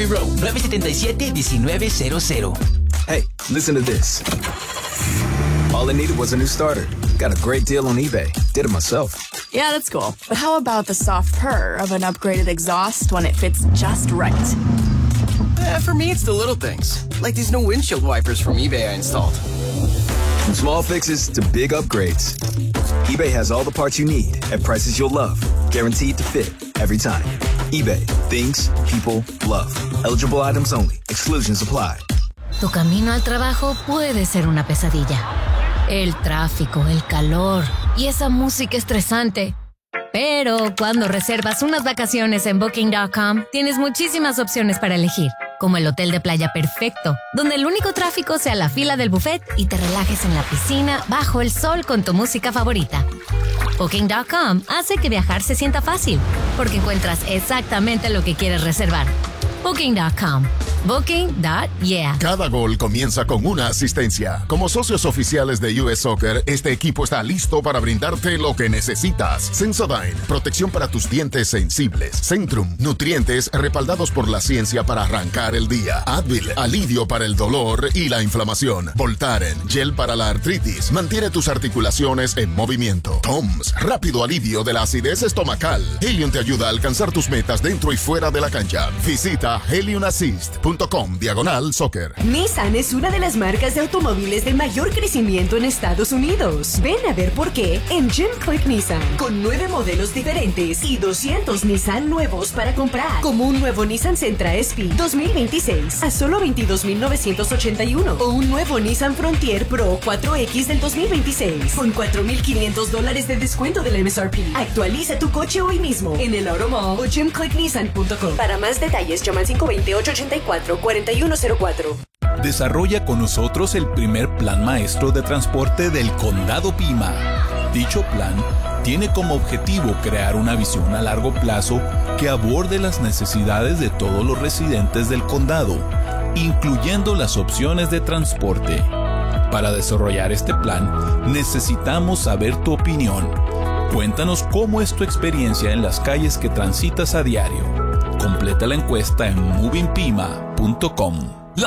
Perry Road, 977-1900. Hey, listen to this. All I needed was a new starter. Got a great deal on eBay. Did it myself. Yeah, that's cool. But how about the soft purr of an upgraded exhaust when it fits just right? For me, it's the little things. Like these new windshield wipers from eBay I installed. From small fixes to big upgrades, eBay has all the parts you need at prices you'll love. Guaranteed to fit every time. eBay. Things people love. Eligible items only. Exclusions apply. Tu camino al trabajo puede ser una pesadilla. El tráfico, el calor y esa música estresante. Pero cuando reservas unas vacaciones en Booking.com, tienes muchísimas opciones para elegir, como el hotel de playa perfecto, donde el único tráfico sea la fila del buffet y te relajes en la piscina bajo el sol con tu música favorita. Booking.com hace que viajar se sienta fácil, porque encuentras exactamente lo que quieres reservar. Booking.com. Booking.yeah. Cada gol comienza con una asistencia. Como socios oficiales de US Soccer, este equipo está listo para brindarte lo que necesitas. Sensodyne, protección para tus dientes sensibles. Centrum, nutrientes respaldados por la ciencia para arrancar el día. Advil, alivio para el dolor y la inflamación. Voltaren, gel para la artritis. Mantiene tus articulaciones en movimiento. Toms, rápido alivio de la acidez estomacal. Helium te ayuda a alcanzar tus metas dentro y fuera de la cancha. Visita heliumassist.com/soccer. Nissan es una de las marcas de automóviles de mayor crecimiento en Estados Unidos. Ven a ver por qué en Jim Click Nissan, con 9 modelos diferentes y 200 Nissan nuevos para comprar, como un nuevo Nissan Sentra SP 2026 a solo $22,981 o un nuevo Nissan Frontier Pro 4X del 2026 con $4,500 de descuento del MSRP. Actualiza tu coche hoy mismo en el Automall o jimclicknissan.com. Para más detalles, llama al 520-884-4104. Desarrolla con nosotros el primer plan maestro de transporte del Condado Pima. Dicho plan tiene como objetivo crear una visión a largo plazo que aborde las necesidades de todos los residentes del condado, incluyendo las opciones de transporte. Para desarrollar este plan, necesitamos saber tu opinión. Cuéntanos cómo es tu experiencia en las calles que transitas a diario. Completa la encuesta en movingpima.com.